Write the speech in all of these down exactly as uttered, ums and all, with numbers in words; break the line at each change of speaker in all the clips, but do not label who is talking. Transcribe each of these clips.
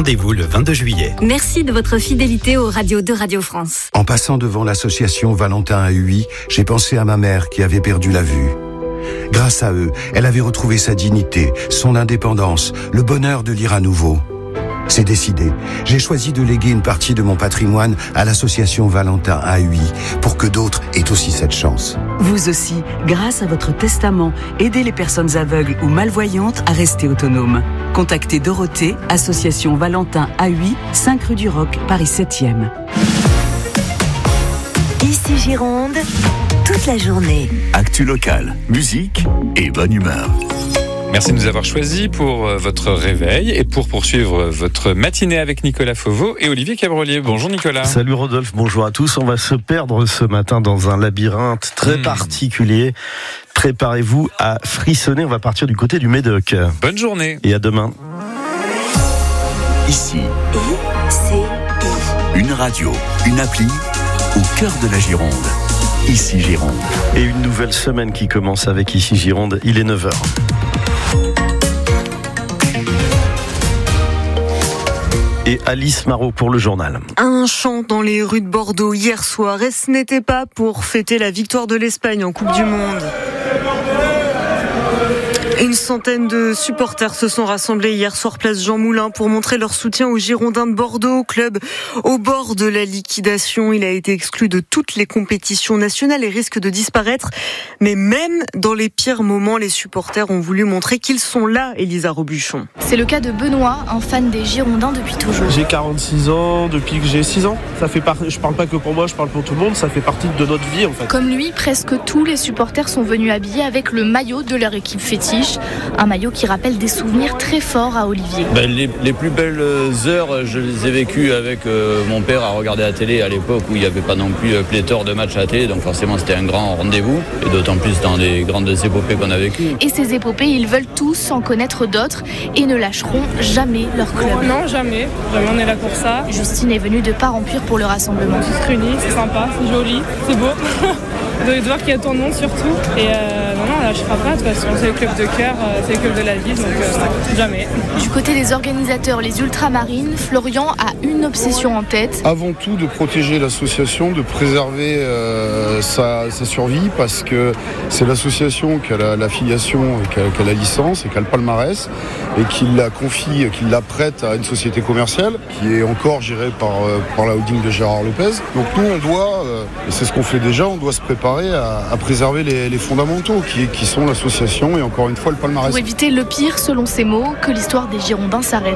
Rendez-vous le vingt-deux juillet.
Merci de votre fidélité aux radios de Radio France.
En passant devant l'association Valentin à Huy, j'ai pensé à ma mère qui avait perdu la vue. Grâce à eux, elle avait retrouvé sa dignité, son indépendance, le bonheur de lire à nouveau. C'est décidé. J'ai choisi de léguer une partie de mon patrimoine à l'association Valentin à Huy pour que d'autres aient aussi cette chance.
Vous aussi, grâce à votre testament, aidez les personnes aveugles ou malvoyantes à rester autonomes. Contactez Dorothée, association Valentin à Huy, cinq rue du Roc, Paris septième.
Ici Gironde, toute la journée.
Actu locale, musique et bonne humeur.
Merci de nous avoir choisis pour votre réveil et pour poursuivre votre matinée avec Nicolas Fauveau et Olivier Cabrolier. Bonjour Nicolas.
Salut Rodolphe, bonjour à tous. On va se perdre ce matin dans un labyrinthe très mmh. particulier. Préparez-vous à frissonner, on va partir du côté du Médoc.
Bonne journée.
Et à demain.
Ici.
I, C, I.
Une radio, une appli au cœur de la Gironde. Ici Gironde.
Et une nouvelle semaine qui commence avec Ici Gironde. Il est neuf heures. Et Alice Marot pour le journal.
Un chant dans les rues de Bordeaux hier soir, et ce n'était pas pour fêter la victoire de l'Espagne en Coupe du Monde. Une centaine de supporters se sont rassemblés hier soir place Jean Moulin pour montrer leur soutien aux Girondins de Bordeaux, club au bord de la liquidation. Il a été exclu de toutes les compétitions nationales et risque de disparaître. Mais même dans les pires moments, les supporters ont voulu montrer qu'ils sont là, Elisa Robuchon.
C'est le cas de Benoît, un fan des Girondins depuis toujours.
J'ai quarante-six ans, depuis que j'ai six ans. Ça fait par... Je parle pas que pour moi, je parle pour tout le monde. Ça fait partie de notre vie en fait.
Comme lui, presque tous les supporters sont venus habillés avec le maillot de leur équipe fétiche. Un maillot qui rappelle des souvenirs très forts à Olivier.
Ben, les, les plus belles heures, je les ai vécues avec euh, mon père à regarder la télé à l'époque où il n'y avait pas non plus pléthore de matchs à la télé. Donc forcément c'était un grand rendez-vous. Et d'autant plus dans les grandes épopées qu'on a vécues.
Et ces épopées, ils veulent tous en connaître d'autres et ne lâcheront jamais leur club.
Non, jamais. Jamais on est là pour ça.
Justine est venue de Part-en-Pure pour le rassemblement.
On se réunit, c'est sympa, c'est joli, c'est beau. De voir qu'il y a tant de monde surtout. Et euh, non, non, on ne lâchera pas. De toute façon, c'est le club de cœur, c'est le club de la ville, donc euh, jamais.
Du côté des organisateurs, les Ultramarines, Florian a une obsession en tête.
Avant tout, de protéger l'association, de préserver euh, sa, sa survie, parce que c'est l'association qui a la, la filiation, et qui a, qui a la licence et qui a le palmarès, et qui la confie, qui la prête à une société commerciale, qui est encore gérée par, par la holding de Gérard Lopez. Donc nous, on doit, euh, et c'est ce qu'on fait déjà, on doit se préparer À, à préserver les, les fondamentaux qui, qui sont l'association et encore une fois le palmarès.
Pour éviter le pire, selon ses mots, que l'histoire des Girondins s'arrête.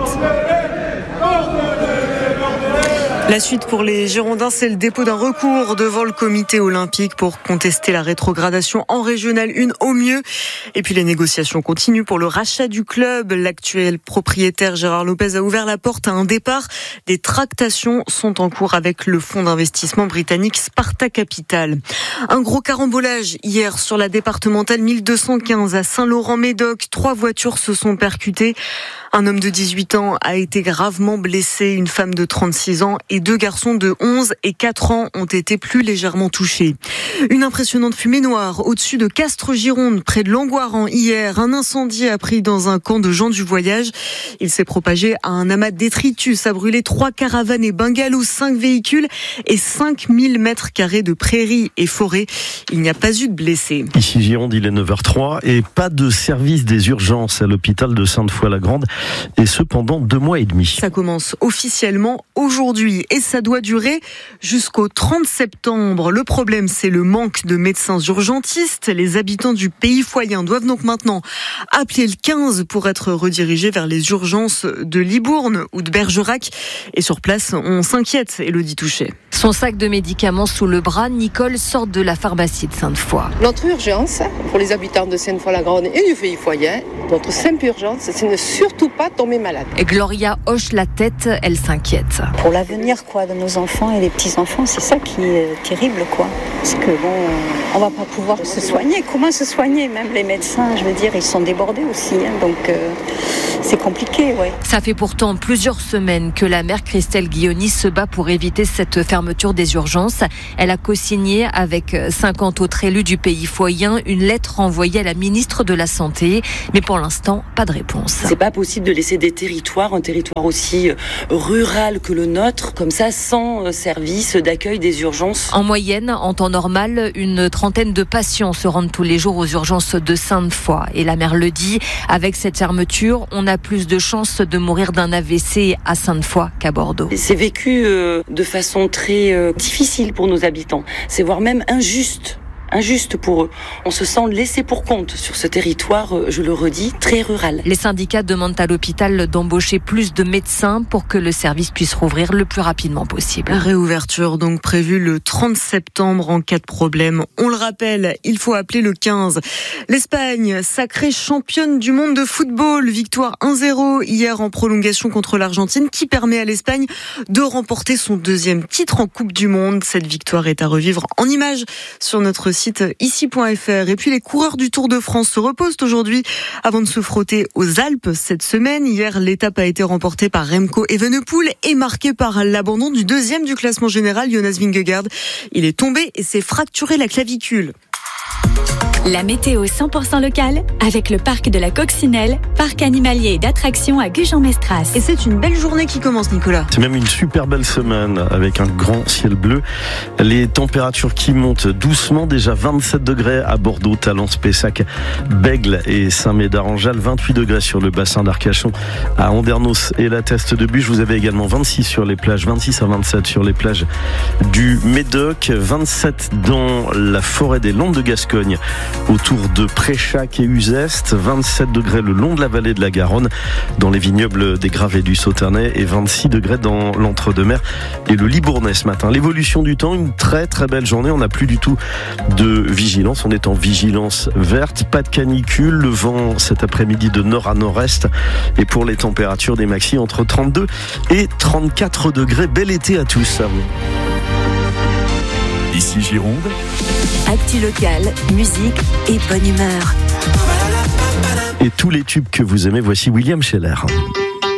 La suite pour les Girondins, c'est le dépôt d'un recours devant le comité olympique pour contester la rétrogradation en régionale un au mieux. Et puis les négociations continuent pour le rachat du club. L'actuel propriétaire Gérard Lopez a ouvert la porte à un départ. Des tractations sont en cours avec le fonds d'investissement britannique Sparta Capital. Un gros carambolage hier sur la départementale mille deux cent quinze à Saint-Laurent-Médoc. Trois voitures se sont percutées. Un homme de dix-huit ans a été gravement blessé. Une femme de trente-six ans et deux garçons de onze et quatre ans ont été plus légèrement touchés. Une impressionnante fumée noire au-dessus de Castres-Gironde, près de Langoiran hier. Un incendie a pris dans un camp de gens du voyage. Il s'est propagé à un amas de détritus, a brûlé trois caravanes et bungalows, cinq véhicules et cinq mille mètres carrés de prairies et forêts. Il n'y a pas eu de blessés.
Ici Gironde, il est neuf heures trois et pas de service des urgences à l'hôpital de Sainte-Foy-la-Grande, et ce pendant deux mois et demi.
Ça commence officiellement aujourd'hui et ça doit durer jusqu'au trente septembre. Le problème, c'est le manque de médecins urgentistes. Les habitants du pays foyen doivent donc maintenant appeler le quinze pour être redirigés vers les urgences de Libourne ou de Bergerac. Et sur place, on s'inquiète, Élodie Touchet.
Son sac de médicaments sous le bras, Nicole sort de la pharmacie de Sainte-Foy.
Notre urgence, pour les habitants de Sainte-Foy-la-Grande et du pays foyen, notre simple urgence, c'est ne surtout pas tomber malade.
Et Gloria hoche la tête, elle s'inquiète.
Pour l'avenir quoi, de nos enfants et des petits-enfants, c'est ça qui est terrible, quoi. Parce que bon, on va pas pouvoir se soigner. Comment se soigner? Même les médecins, je veux dire, ils sont débordés aussi. Hein, donc euh, c'est compliqué, ouais.
Ça fait pourtant plusieurs semaines que la mère Christelle Guilloni se bat pour éviter cette fermeture fermeture des urgences. Elle a co-signé avec cinquante autres élus du pays foyen une lettre envoyée à la ministre de la Santé. Mais pour l'instant, pas de réponse.
C'est pas possible de laisser des territoires, un territoire aussi rural que le nôtre, comme ça, sans service d'accueil des urgences.
En moyenne, en temps normal, une trentaine de patients se rendent tous les jours aux urgences de Sainte-Foy. Et la maire le dit, avec cette fermeture, on a plus de chances de mourir d'un A V C à Sainte-Foy qu'à Bordeaux.
C'est vécu euh, de façon très euh, difficile pour nos habitants. C'est voire même injuste. Injuste pour eux. On se sent laissé pour compte sur ce territoire, je le redis, très rural.
Les syndicats demandent à l'hôpital d'embaucher plus de médecins pour que le service puisse rouvrir le plus rapidement possible.
Réouverture donc prévue le trente septembre en cas de problème. On le rappelle, il faut appeler le quinze. L'Espagne, sacrée championne du monde de football. Victoire un zéro hier en prolongation contre l'Argentine qui permet à l'Espagne de remporter son deuxième titre en Coupe du Monde. Cette victoire est à revivre en images sur notre site ici point f r. Et puis les coureurs du Tour de France se reposent aujourd'hui avant de se frotter aux Alpes cette semaine. Hier, l'étape a été remportée par Remco Evenepoel et marquée par l'abandon du deuxième du classement général, Jonas Vingegaard. Il est tombé et s'est fracturé la clavicule.
La météo cent pour cent locale avec le parc de la Coccinelle, parc animalier et d'attractions à Gujan-Mestras.
Et c'est une belle journée qui commence, Nicolas.
C'est même une super belle semaine avec un grand ciel bleu. Les températures qui montent doucement, déjà vingt-sept degrés à Bordeaux, Talence, Pessac, Bègle et Saint-Médard-en-Jalles, vingt-huit degrés sur le bassin d'Arcachon, à Andernos et la Teste de Buche. Vous avez également vingt-six sur les plages, vingt-six à vingt-sept sur les plages du Médoc, vingt-sept dans la forêt des Landes de Gascogne, autour de Préchac et Uzeste, vingt-sept degrés le long de la vallée de la Garonne, dans les vignobles des Gravets du Sauternais, et vingt-six degrés dans l'Entre-deux-Mers et le Libournais ce matin. L'évolution du temps, une très très belle journée. On n'a plus du tout de vigilance. On est en vigilance verte, pas de canicule. Le vent cet après-midi de nord à nord-est. Et pour les températures des maxi entre trente-deux et trente-quatre degrés. Bel été à tous.
Ici Gironde.
Actu local, musique et bonne humeur.
Et tous les tubes que vous aimez, voici William Scheller.